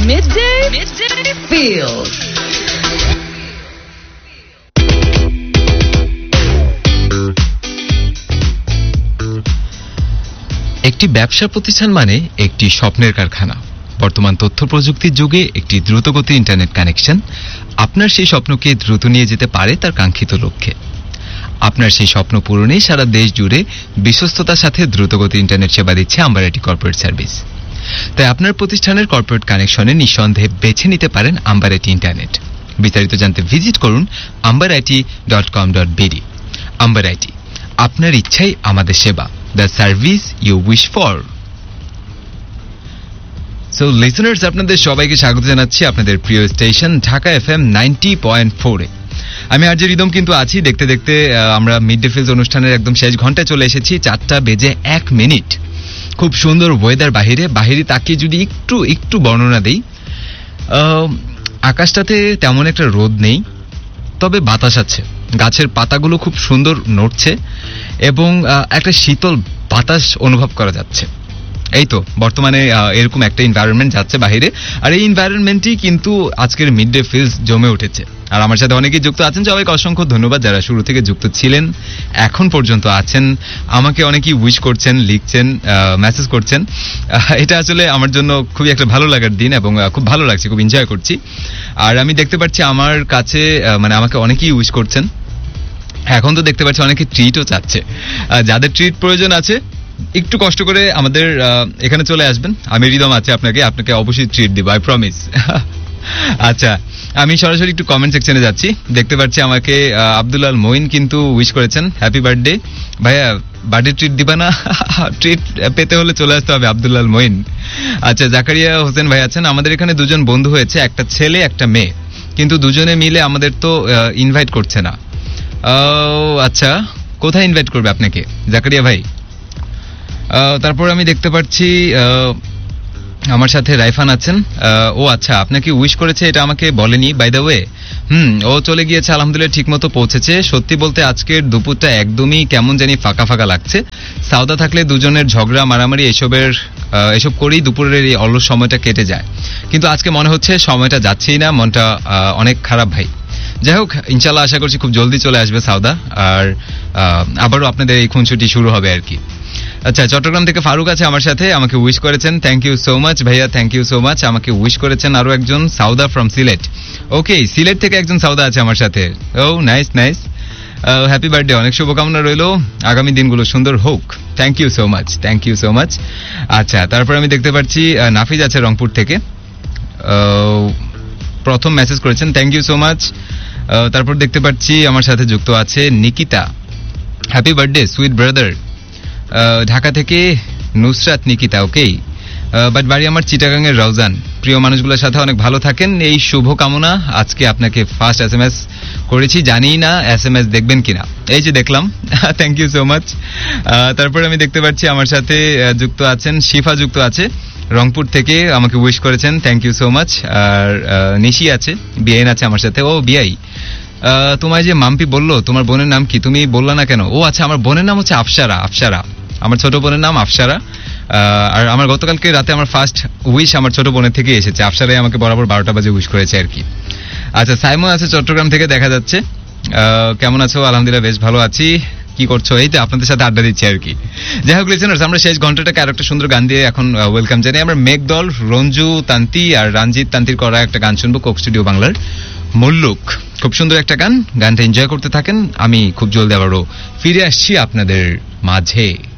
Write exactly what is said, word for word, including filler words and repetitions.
Midday, Midday Feels. একটি ব্যবসা প্রতিষ্ঠান মানে একটি স্বপ্নের কারখানা। বর্তমান তথ্য প্রযুক্তির যুগে একটি দ্রুতগতির ইন্টারনেট কানেকশন আপনার সেই স্বপ্নকে দ্রুত নিয়ে যেতে পারে তার কাঙ্ক্ষিত লক্ষ্যে। আপনার সেই স্বপ্ন পূরণে সারা দেশ জুড়ে বিশ্বস্ততার সাথে দ্রুতগতির ইন্টারনেট সেবা দিচ্ছে আম্বার আইটি কর্পোরেট সার্ভিস। তাই আপনার প্রতিষ্ঠানের কর্পোরেট কানেকশনে নিঃসন্দেহে বেছে নিতে পারেন আম্বার আইটি ইন্টারনেট। বিস্তারিত জানতে ভিজিট করুন amber IT dot com dot BD. Amber IT, আপনার ইচ্ছাই আমাদের সেবা, the service you wish for. So listeners, আপনাদের সবাইকে স্বাগত জানাচ্ছি আপনাদের প্রিয় station Dhaka FM ninety point ফোরে। আমি আরজে রিদম কিন্তু আছি। দেখতে দেখতে আমরা মিড ডে ফিলস অনুষ্ঠানের একদম শেষ ঘন্টায় চলে এসেছি। চারটা বেজে এক মিনিট। খুব সুন্দর ওয়েদার বাহিরে। বাহিরে তাকিয়ে যদি একটু একটু বর্ণনা দেই, আকাশটাতে তেমন একটা রোদ নেই, তবে বাতাস আছে। গাছের পাতাগুলো খুব সুন্দর নড়ছে এবং একটা শীতল বাতাস অনুভব করা যাচ্ছে। এই তো বর্তমানে এরকম একটা এনভায়রনমেন্ট যাচ্ছে বাহিরে, আর এই এনভায়রনমেন্টই কিন্তু আজকের মিড ডে ফিলস জমে উঠেছে। আর আমার সাথে অনেকেই যুক্ত আছেন, সবাইকে অসংখ্য ধন্যবাদ যারা শুরু থেকে যুক্ত ছিলেন, এখন পর্যন্ত আছেন। আমাকে অনেকেই উইশ করছেন, লিখছেন, মেসেজ করছেন। এটা আসলে আমার জন্য খুবই একটা ভালো লাগার দিন এবং খুব ভালো লাগছে, খুব এনজয় করছি। আর আমি দেখতে পাচ্ছি আমার কাছে মানে আমাকে অনেকেই উইশ করছেন। এখন তো দেখতে পাচ্ছি অনেকে ট্রিটও চাচ্ছে। যাদের ট্রিট প্রয়োজন আছে একটু কষ্ট করে আমাদের এখানে চলে আসবেন। আমি রিদম আছে আপনাকে আপনাকে অবশ্যই ট্রিট দিব, আই প্রমিস। আচ্ছা, আমি সরাসরি একটু কমেন্ট সেকশনে যাচ্ছি। দেখতে পাচ্ছি আমাকে আব্দুল্লাল মঈন কিন্তু উইশ করেছেন, হ্যাপি বার্থডে ভাইয়া। বার্থডে ট্রিট দিবা না? ট্রিট পেতে হলে চলে আসতে হবে আব্দুল্লাল মঈন। আচ্ছা, জাকারিয়া হোসেন ভাই আছেন। আমাদের এখানে দুজন বন্ধু হয়েছে, একটা ছেলে একটা মেয়ে, কিন্তু দুজনে মিলে আমাদের তো ইনভাইট করছে না। আচ্ছা, কোথায় ইনভাইট করবে আপনাকে জাকারিয়া ভাই? তারপর আমি দেখতে পাচ্ছি আমার সাথে রাইফান আছেন। ও আচ্ছা, আপনাকে উইশ করেছে, এটা আমাকে বলেনি বাই দ্য ওয়ে। হুম ও চলে গিয়েছে, আলহামদুলিল্লাহ ঠিক মতো পৌঁছেছে। সত্যি বলতে আজকের দুপুরটা একদমই কেমন জানি ফাঁকা ফাঁকা লাগছে। সাউদা থাকলে দুজনের ঝগড়া মারামারি এসবের এসব করেই দুপুরের এই অলস সময়টা কেটে যায়, কিন্তু আজকে মনে হচ্ছে সময়টা যাচ্ছেই না, মনটা অনেক খারাপ ভাই। যাই হোক, ইনশাল্লাহ আশা করছি খুব জলদি চলে আসবে সাউদা, আর আবারও আপনাদের এই খুনসুটি শুরু হবে আর কি। আচ্ছা, চট্টগ্রাম থেকে ফারুক আছে আমার সাথে, আমাকে উইশ করেছেন, থ্যাংক ইউ সো মাচ ভাইয়া, থ্যাংক ইউ সো মাচ। আমাকে উইশ করেছেন আরো একজন সাউদা ফ্রম সিলেট। ওকে, সিলেট থেকে একজন সাউদা আছে আমার সাথে। ও নাইস নাইস, হ্যাপি বার্থডে, অনেক শুভকামনা রইল, আগামী দিনগুলো সুন্দর হোক। Thank you so much, thank you so much. আচ্ছা, তারপর আমি দেখতে পাচ্ছি নাফিজ আছে রংপুর থেকে, প্রথম মেসেজ করেছেন, থ্যাংক ইউ সো মাচ। তারপর দেখতে পাচ্ছি আমার সাথে যুক্ত আছে Nikita, happy birthday sweet brother. Dhaka থেকে নুসরাত নিকিতা, ওকেই, বাট বাড়ি আমার চিটাগাংয়ের রওজান। প্রিয় মানুষগুলোর সাথে অনেক ভালো থাকেন, এই শুভ কামনা। আজকে আপনাকে ফার্স্ট এস এম এস করেছি, জানি না এস এম এস দেখবেন কিনা, এই যে দেখলাম, থ্যাংক ইউ সো মাচ। তারপর আমি দেখতে পাচ্ছি আমার সাথে যুক্ত আছেন শিফা, যুক্ত আছে রংপুর থেকে, আমাকে উইশ করেছেন, থ্যাংক ইউ সো মাচ। আর নিশি আছে, বিআইন আছে আমার সাথে। ও বিআই, তোমায় যে মাম্পি বললো তোমার বোনের নাম কি, তুমি বললা না কেন? ও আচ্ছা, আমার বোনের নাম হচ্ছে আফসারা। আফসারা, আমার ছোট বোনের নাম আফসারা। আর আমার গতকালকে রাতে আমার ফার্স্ট উইশ আমার ছোট বোনের থেকে এসেছে। আফসারাই আমাকে বরাবর বারোটা বাজে উইশ করেছে আর কি। আচ্ছা, সাইমন আছে চট্টগ্রাম থেকে, দেখা যাচ্ছে। কেমন আছো? আলহামদুলিল্লাহ বেশ ভালো আছি। কি করছো? এই তো আপনাদের সাথে আড্ডা দিচ্ছি আর কি। যাই হোক লিসেনার্স, আমরা শেষ ঘন্টাটাকে আর একটা সুন্দর গান দিয়ে এখন ওয়েলকাম জানাই। আমরা মেঘদল, রঞ্জু তান্তি আর রঞ্জিত তান্তির করা একটা গান শুনবো, কোক স্টুডিও বাংলার মুল্লুক। খুব সুন্দর একটা গান, গানটা এনজয় করতে থাকেন। আমি খুব জলদি আবারও ফিরে আসছি আপনাদের মাঝে।